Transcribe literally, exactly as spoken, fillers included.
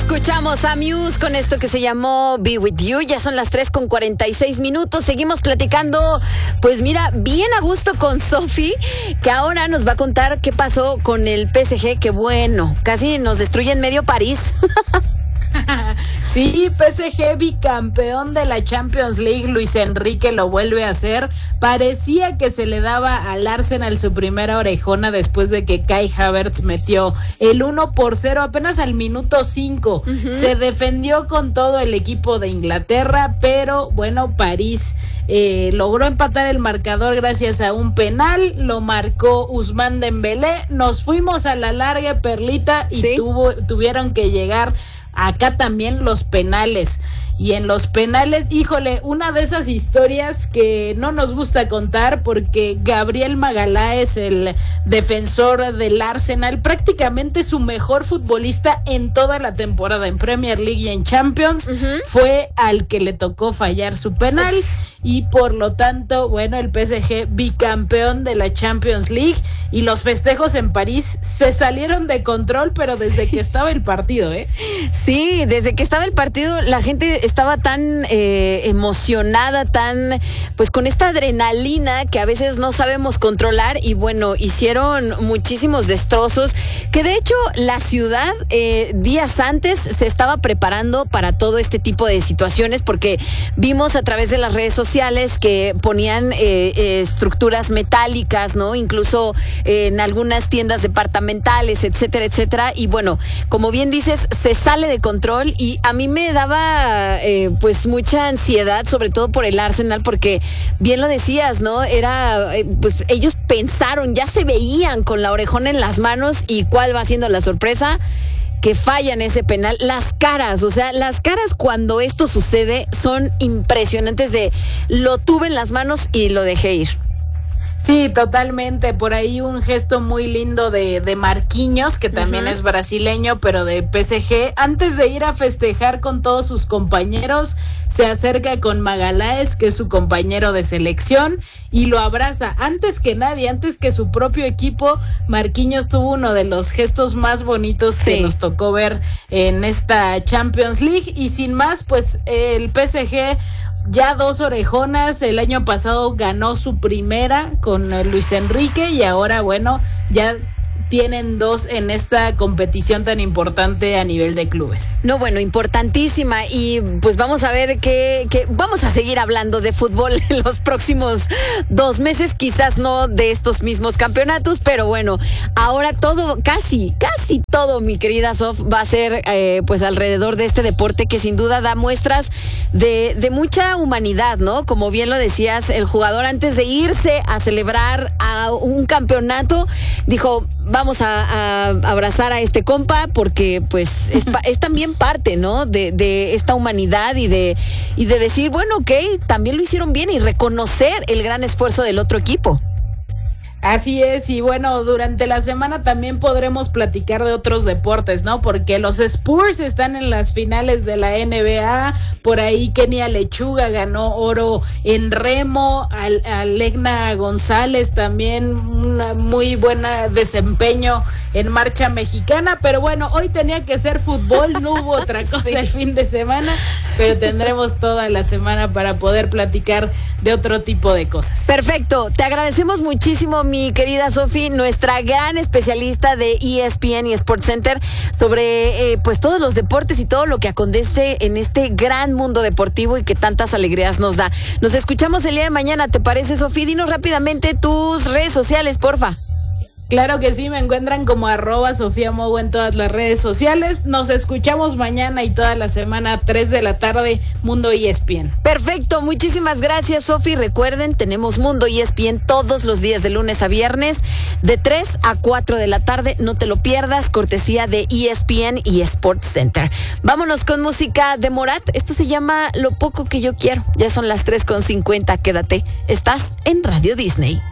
Escuchamos a Muse con esto que se llamó Be With You. Ya son las tres con cuarenta y seis minutos. Seguimos platicando, pues mira, bien a gusto con Sofi, que ahora nos va a contar qué pasó con el P S G, que bueno, casi nos destruye en medio París. Sí, P S G bicampeón de la Champions League, Luis Enrique lo vuelve a hacer. Parecía que se le daba al Arsenal su primera orejona después de que Kai Havertz metió el uno por cero apenas al minuto cinco. Uh-huh. Se defendió con todo el equipo de Inglaterra, pero bueno, París eh, logró empatar el marcador gracias a un penal, lo marcó Ousmane Dembélé. Nos fuimos a la larga, Perlita, y ¿sí? tuvo, tuvieron que llegar acá también los penales. Y en los penales, híjole, una de esas historias que no nos gusta contar, porque Gabriel Magalhães, el defensor del Arsenal, prácticamente su mejor futbolista en toda la temporada en Premier League y en Champions, uh-huh. fue al que le tocó fallar su penal. Y por lo tanto, bueno, el P S G bicampeón de la Champions League, y los festejos en París se salieron de control, pero desde que estaba el partido, ¿eh? Sí, desde que estaba el partido la gente estaba tan eh, emocionada, tan, pues con esta adrenalina que a veces no sabemos controlar, y bueno, hicieron muchísimos destrozos, que de hecho la ciudad eh, días antes se estaba preparando para todo este tipo de situaciones, porque vimos a través de las redes sociales que ponían eh, eh, estructuras metálicas, ¿no? Incluso eh, en algunas tiendas departamentales, etcétera, etcétera. Y bueno, como bien dices, se sale de control, y a mí me daba eh, pues mucha ansiedad, sobre todo por el Arsenal, porque bien lo decías, ¿no? Era, eh, pues ellos pensaron, ya se veían con la orejona en las manos, y ¿cuál va siendo la sorpresa? Que fallan ese penal. Las caras, o sea, las caras cuando esto sucede son impresionantes, de lo tuve en las manos y lo dejé ir. Sí, totalmente. Por ahí un gesto muy lindo de, de Marquinhos, que también uh-huh. es brasileño, pero de P S G. Antes de ir a festejar con todos sus compañeros, se acerca con Magalhães, que es su compañero de selección, y lo abraza. Antes que nadie, antes que su propio equipo, Marquinhos tuvo uno de los gestos más bonitos sí. que nos tocó ver en esta Champions League. Y sin más, pues el P S G ya dos orejonas. El año pasado ganó su primera con Luis Enrique, y ahora, bueno, ya tienen dos en esta competición tan importante a nivel de clubes. No, bueno, importantísima, y pues vamos a ver que, que vamos a seguir hablando de fútbol en los próximos dos meses, quizás no de estos mismos campeonatos, pero bueno, ahora todo, casi, casi todo, mi querida Sof, va a ser eh, pues alrededor de este deporte que sin duda da muestras de, de mucha humanidad, ¿no? Como bien lo decías, el jugador antes de irse a celebrar a un campeonato dijo: vamos a, a abrazar a este compa, porque pues es, es también parte, ¿no? De, de esta humanidad, y de, y de decir, bueno, ok, también lo hicieron bien, y reconocer el gran esfuerzo del otro equipo. Así es, y bueno, durante la semana también podremos platicar de otros deportes, ¿no? Porque los Spurs están en las finales de la N B A, por ahí Kenia Lechuga ganó oro en remo, Al, Alegna González también un muy buen desempeño en marcha mexicana, pero bueno, hoy tenía que ser fútbol, no hubo otra cosa sí. el fin de semana, pero tendremos toda la semana para poder platicar de otro tipo de cosas. Perfecto, te agradecemos muchísimo, mi querida Sofi, nuestra gran especialista de E S P N y SportsCenter, sobre eh, pues todos los deportes y todo lo que acontece en este gran mundo deportivo y que tantas alegrías nos da. Nos escuchamos el día de mañana, ¿te parece, Sofi? Dinos rápidamente tus redes sociales, porfa. Claro que sí, me encuentran como arroba Sofía Mogo en todas las redes sociales. Nos escuchamos mañana y toda la semana a tres de la tarde, Mundo E S P N. Perfecto, muchísimas gracias, Sofi. Recuerden, tenemos Mundo E S P N todos los días de lunes a viernes, de tres a cuatro de la tarde. No te lo pierdas, cortesía de E S P N y SportsCenter. Vámonos con música de Morat. Esto se llama Lo Poco Que Yo Quiero. Ya son las tres con cincuenta, quédate. Estás en Radio Disney.